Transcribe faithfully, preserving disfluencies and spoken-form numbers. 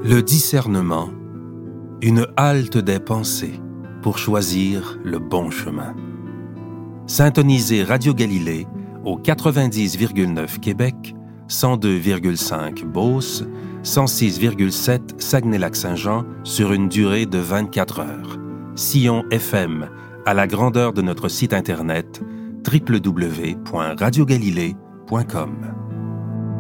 Le discernement, une halte des pensées pour choisir le bon chemin. Syntonisez Radio Galilée au quatre-vingt-dix virgule neuf Québec, cent deux virgule cinq Beauce, cent six virgule sept Saguenay-Lac-Saint-Jean sur une durée de vingt-quatre heures. Sillon F M, à la grandeur de notre site internet w w w point radio galilée point com.